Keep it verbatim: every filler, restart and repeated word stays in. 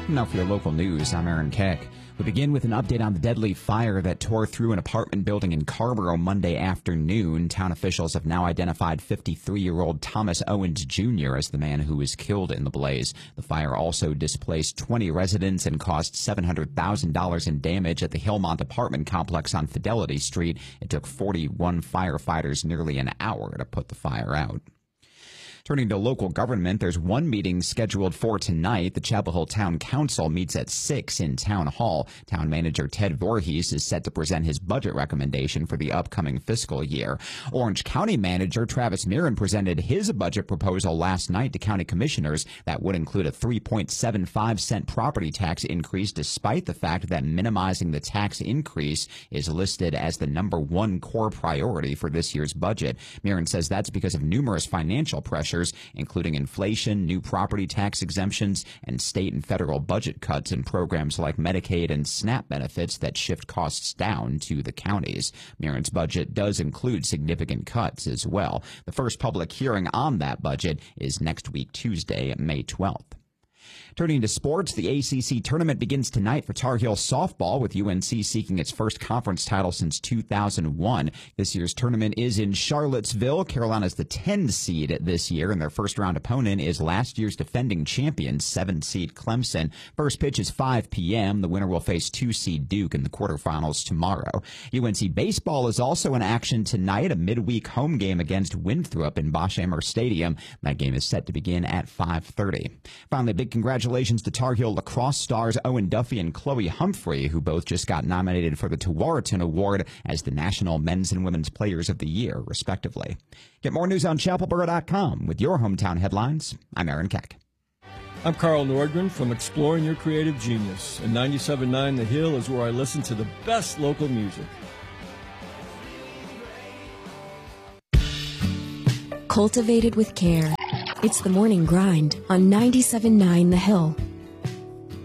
Now for your local news, I'm Aaron Keck. We begin with an update on the deadly fire that tore through an apartment building in Carrboro Monday afternoon. Town officials have now identified fifty-three-year-old Thomas Owens Junior as the man who was killed in the blaze. The fire also displaced twenty residents and caused seven hundred thousand dollars in damage at the Hillmont apartment complex on Fidelity Street. It took forty-one firefighters nearly an hour to put the fire out. Turning to local government, there's one meeting scheduled for tonight. The Chapel Hill Town Council meets at six in Town Hall. Town Manager Ted Voorhees is set to present his budget recommendation for the upcoming fiscal year. Orange County Manager Travis Mirren presented his budget proposal last night to county commissioners. That would include a three point seven five cent property tax increase, despite the fact that minimizing the tax increase is listed as the number one core priority for this year's budget. Mirren says that's because of numerous financial pressures, including inflation, new property tax exemptions, and state and federal budget cuts in programs like Medicaid and SNAP benefits that shift costs down to the counties. Mirren's budget does include significant cuts as well. The first public hearing on that budget is next week, Tuesday, May twelfth. Turning to sports, the A C C tournament begins tonight for Tar Heel softball, with U N C seeking its first conference title since two thousand one. This year's tournament is in Charlottesville. Carolina's the ten seed this year, and their first-round opponent is last year's defending champion, seven seed Clemson. First pitch is five p.m. The winner will face two seed Duke in the quarterfinals tomorrow. U N C baseball is also in action tonight, a midweek home game against Winthrop in Boshamer Stadium. That game is set to begin at five thirty. Finally, big congratulations to Tar Heel lacrosse stars Owen Duffy and Chloe Humphrey, who both just got nominated for the Tewaaraton Award as the National Men's and Women's Players of the Year, respectively. Get more news on Chapelboro dot com with your hometown headlines. I'm Aaron Keck. I'm Carl Nordgren from Exploring Your Creative Genius, and ninety-seven point nine The Hill is where I listen to the best local music. Cultivated with care. It's the morning grind on ninety-seven point nine The Hill.